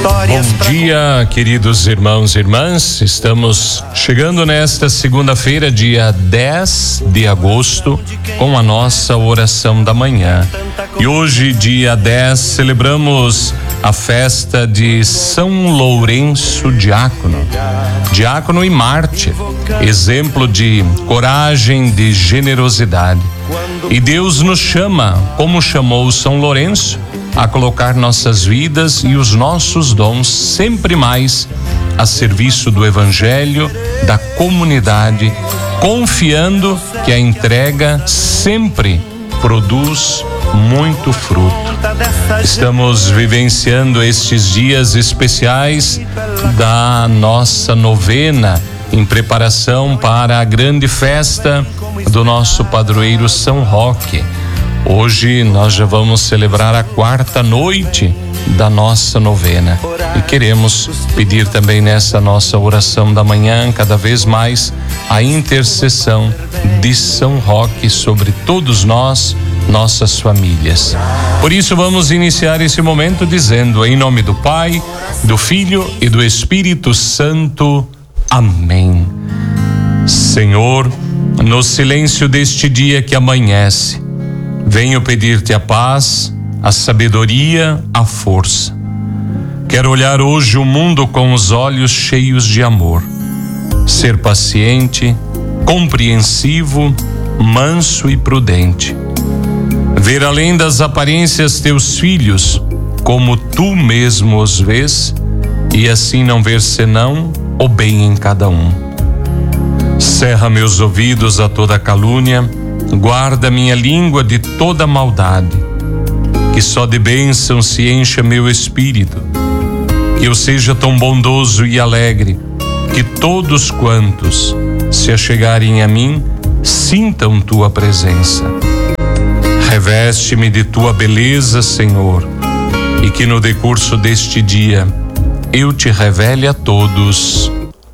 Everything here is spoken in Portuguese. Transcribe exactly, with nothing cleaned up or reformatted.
Bom dia, queridos irmãos e irmãs. Estamos chegando nesta segunda-feira, dia dez de agosto, com a nossa oração da manhã. E hoje, dia dez, celebramos a festa de São Lourenço Diácono. Diácono e mártir, exemplo de coragem, de generosidade. E Deus nos chama, como chamou São Lourenço, a colocar nossas vidas e os nossos dons sempre mais a serviço do Evangelho, da comunidade, confiando que a entrega sempre produz muito fruto. Estamos vivenciando estes dias especiais da nossa novena, em preparação para a grande festa do nosso padroeiro São Roque. Hoje nós já vamos celebrar a quarta noite da nossa novena e queremos pedir também nessa nossa oração da manhã cada vez mais a intercessão de São Roque sobre todos nós, nossas famílias. Por isso vamos iniciar esse momento dizendo em nome do Pai, do Filho e do Espírito Santo. Amém. Senhor, no silêncio deste dia que amanhece, venho pedir-te a paz, a sabedoria, a força. Quero olhar hoje o mundo com os olhos cheios de amor, ser paciente, compreensivo, manso e prudente. Ver além das aparências teus filhos, como tu mesmo os vês, e assim não ver senão o bem em cada um. Cerra meus ouvidos a toda calúnia, guarda minha língua de toda maldade, que só de bênção se encha meu espírito, que eu seja tão bondoso e alegre, que todos quantos se achegarem a mim, sintam tua presença. Reveste-me de tua beleza, Senhor, e que no decurso deste dia eu te revele a todos.